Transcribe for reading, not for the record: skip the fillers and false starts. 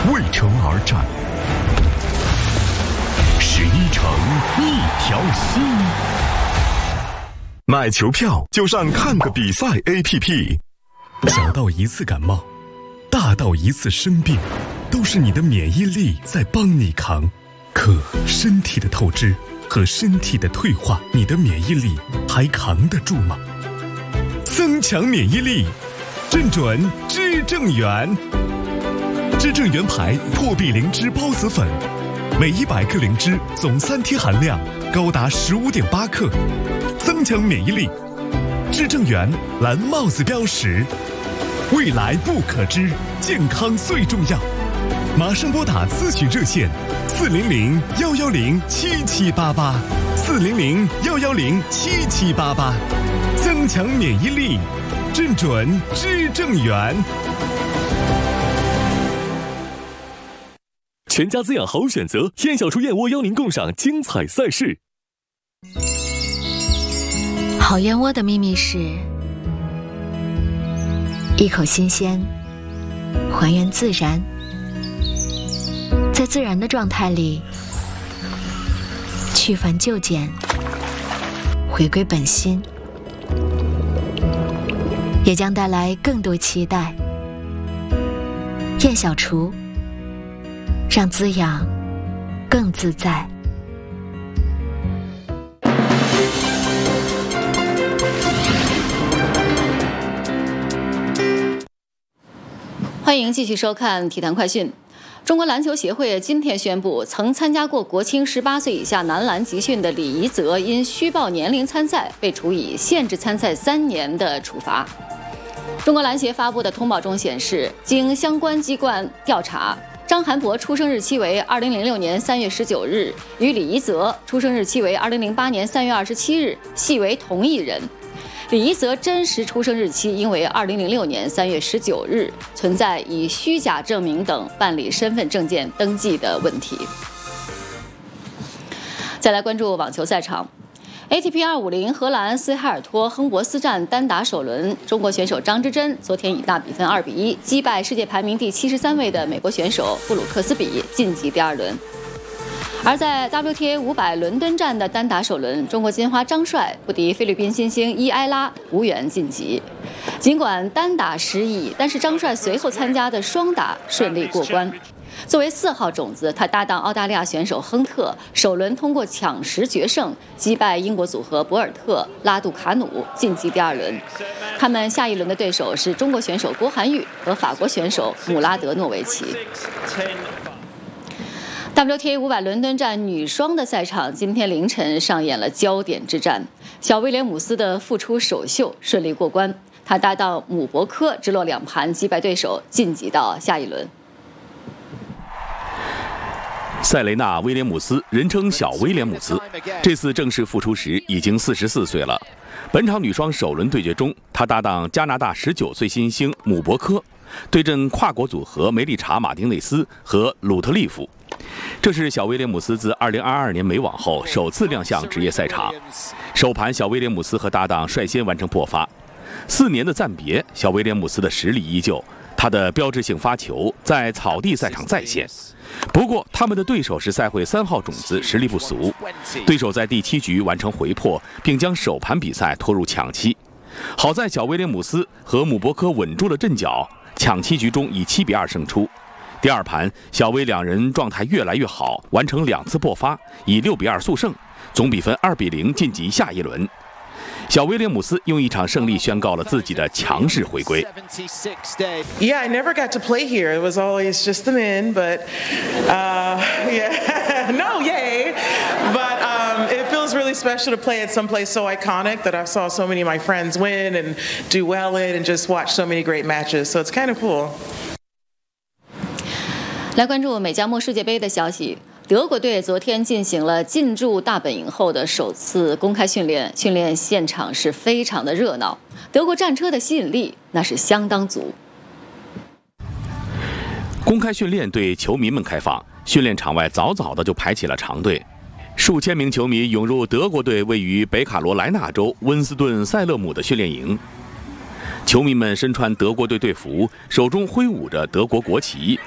为城而战。11城一条心。买球票就上看个比赛 APP。小到一次感冒，大到一次生病，都是你的免疫力在帮你扛。可身体的透支和身体的退化，你的免疫力还扛得住吗？增强免疫力，正准知正元。知正元牌破壁灵芝孢子粉，每100克灵芝总3天含量高达15.8克，增强免疫力。知正元蓝帽子标识，未来不可知，健康最重要。马上拨打咨询热线400-110-7788，400-110-7788，增强免疫力，正准知正元。 全家滋养好选择，燕小厨燕窝邀您共赏精彩赛事。 好燕窝的秘密是一口新鲜，还原自然，在自然的状态里去繁就简，回归本心，也将带来更多期待。燕小厨，让滋养更自在。 欢迎继续收看体坛快讯。中国篮球协会今天宣布，曾参加过国青18岁以下男篮集训的李怡泽因虚报年龄参赛，被处以限制参赛3年的处罚。中国篮协发布的通报中显示，经相关机关调查，张涵博出生日期为2006年3月19日，与李怡泽出生日期为2008年3月27日，系为同一人。李怡泽真实出生日期因为2006年3月19日，存在以虚假证明等办理身份证件登记的问题。再来关注网球赛场。ATP 250荷兰斯海尔托亨伯斯站单打首轮，中国选手张之臻昨天以大比分2-1击败世界排名第73位的美国选手布鲁克斯比，晋级第2轮。而在 WTA 500伦敦站的单打首轮，中国金花张帅不敌菲律宾新星伊埃拉，无缘晋级。尽管单打失意，但是张帅随后参加的双打顺利过关。作为4号种子，他搭档澳大利亚选手亨特，首轮通过抢十决胜击败英国组合博尔特、拉杜卡努，晋级第2轮。他们下一轮的对手是中国选手郭涵予和法国选手姆拉德诺维奇。WTA 500伦敦站女双的赛场今天凌晨上演了焦点之战，小威廉姆斯的复出首秀顺利过关，他搭档姆伯科直落2盘击败对手，晋级到下一轮。 塞雷娜·威廉姆斯，人称小威廉姆斯，这次正式复出时已经44岁了。本场女双首轮对决中，她搭档加拿大19岁新星姆伯科，对阵跨国组合梅丽查·马丁内斯和鲁特利夫。这是小威廉姆斯自2022年美网后首次亮相职业赛场。首盘小威廉姆斯和搭档率先完成破发，4年的暂别，小威廉姆斯的实力依旧，他的标志性发球在草地赛场再现。不过他们的对手是赛会3号种子，实力不俗，对手在第7局完成回破，并将首盘比赛拖入抢七。好在小威廉姆斯和姆伯科稳住了阵脚，抢七局中以7-2胜出。第2盘，小威两人状态越来越好，完成2次破发，以6-2速胜，总比分2-0晋级下一轮。小威廉姆斯用一场胜利宣告了自己的强势回归。 Yeah, I never got to play here. It was always just the men, but yeah, no, yay. But it feels really special to play at someplace so iconic that I saw so many of my friends win and do well in and just watch so many great matches. So it's kind of cool. 来关注美加墨世界杯的消息。德国队昨天进行了进驻大本营后的首次公开训练，训练现场是非常的热闹，德国战车的吸引力那是相当足。 公开训练对球迷们开放，训练场外早早的就排起了长队，数千名球迷涌入德国队位于北卡罗来纳州温斯顿塞勒姆的训练营。球迷们身穿德国队队服，手中挥舞着德国国旗，